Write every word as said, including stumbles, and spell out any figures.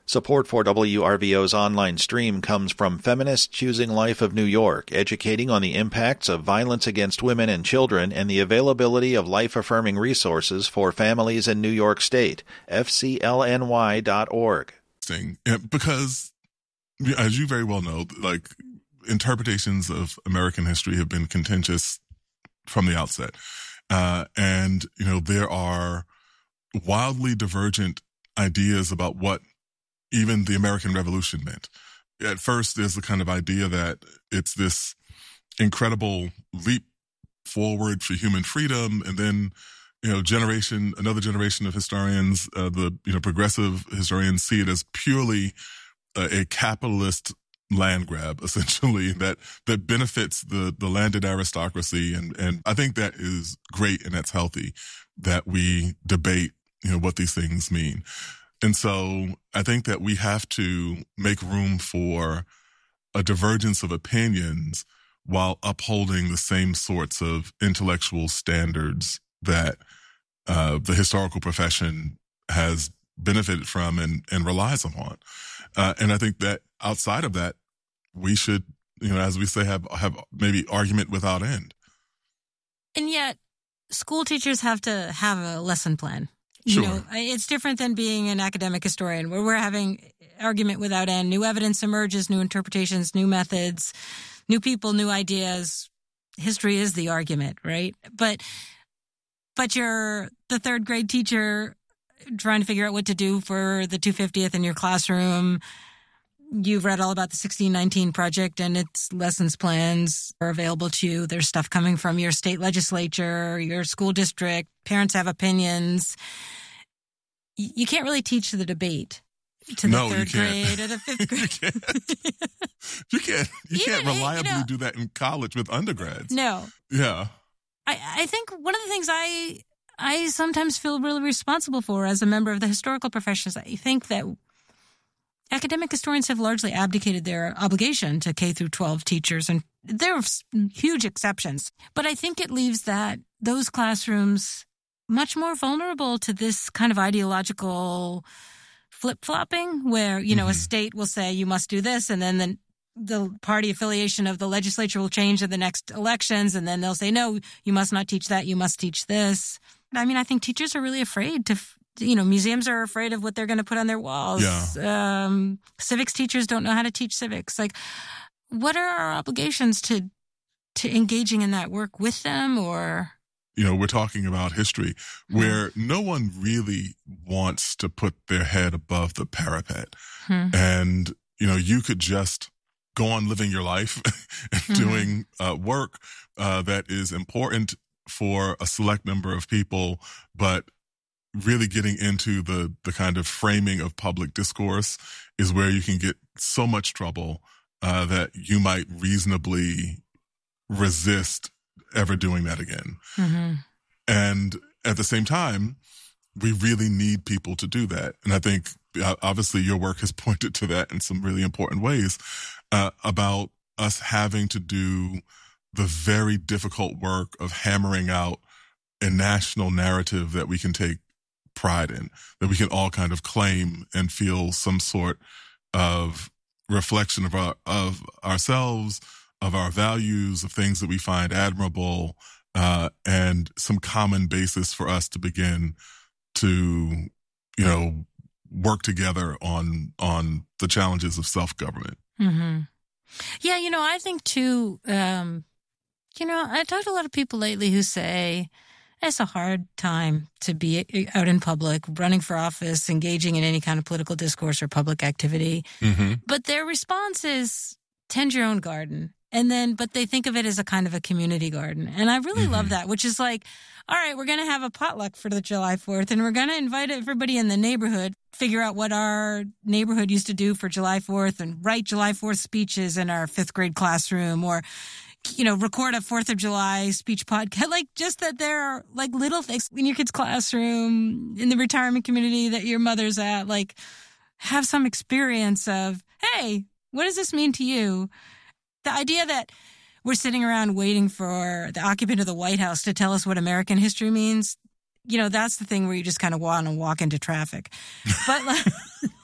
Support for W R V O's online stream comes from Feminists Choosing Life of New York, educating on the impacts of violence against women and children and the availability of life-affirming resources for families in New York State. F C L N Y dot org. Because, as you very well know, like, interpretations of American history have been contentious from the outset. Uh, and, you know, there are wildly divergent ideas about what even the American Revolution meant. At first, there's the kind of idea that it's this incredible leap forward for human freedom, and then, you know, generation, another generation of historians, uh, the you know progressive historians, see it as purely uh, a capitalist land grab, essentially, that that benefits the the landed aristocracy, and and I think that is great and that's healthy that we debate, you know, what these things mean. And so I think that we have to make room for a divergence of opinions while upholding the same sorts of intellectual standards that uh, the historical profession has benefited from and, and relies upon. Uh, and I think that outside of that, we should, you know, as we say, have have maybe argument without end. And yet, school teachers have to have a lesson plan. You Sure. know, it's different than being an academic historian where we're having argument without end. New evidence emerges, new interpretations, new methods, new people, new ideas. History is the argument, right? But but you're the third grade teacher trying to figure out what to do for the two hundred fiftieth in your classroom. You've read all about the sixteen nineteen project and its lessons plans are available to you. There's stuff coming from your state legislature, your school district. Parents have opinions. You can't really teach the debate to the No, you third can't. grade or the fifth grade. you can't. You can't. You Even, can't reliably you know, do that in college with undergrads. No. Yeah. I, I think one of the things I I sometimes feel really responsible for as a member of the historical profession is I think that academic historians have largely abdicated their obligation to K through twelve teachers, and there are huge exceptions. But I think it leaves that those classrooms much more vulnerable to this kind of ideological flip-flopping where, you know, mm-hmm. a state will say you must do this, and then the, the party affiliation of the legislature will change in the next elections, and then they'll say, no, you must not teach that, you must teach this. I mean, I think teachers are really afraid to you know, museums are afraid of what they're going to put on their walls. Yeah. Um, civics teachers don't know how to teach civics. Like, what are our obligations to to engaging in that work with them? Or, you know, we're talking about history where hmm. no one really wants to put their head above the parapet. Hmm. And, you know, you could just go on living your life and hmm. doing uh, work uh, that is important for a select number of people, but really getting into the the kind of framing of public discourse is where you can get so much trouble uh, that you might reasonably resist ever doing that again. Mm-hmm. And at the same time, we really need people to do that. And I think obviously your work has pointed to that in some really important ways uh, about us having to do the very difficult work of hammering out a national narrative that we can take pride in, that we can all kind of claim and feel some sort of reflection of our of ourselves, of our values, of things that we find admirable, uh, and some common basis for us to begin to, you know, work together on on the challenges of self-government. Mm-hmm. Yeah, you know, I think too, um, you know, I talked to a lot of people lately who say, it's a hard time to be out in public, running for office, engaging in any kind of political discourse or public activity. Mm-hmm. But their response is tend your own garden. And then, but they think of it as a kind of a community garden. And I really mm-hmm. love that, which is like, all right, we're going to have a potluck for the July fourth and we're going to invite everybody in the neighborhood, figure out what our neighborhood used to do for July fourth and write July fourth speeches in our fifth grade classroom, or you know, record a fourth of July speech podcast. Like, just that there are, like, little things in your kid's classroom, in the retirement community that your mother's at, like, have some experience of, hey, what does this mean to you? The idea that we're sitting around waiting for the occupant of the White House to tell us what American history means, you know, that's the thing where you just kind of want to walk into traffic. But, like,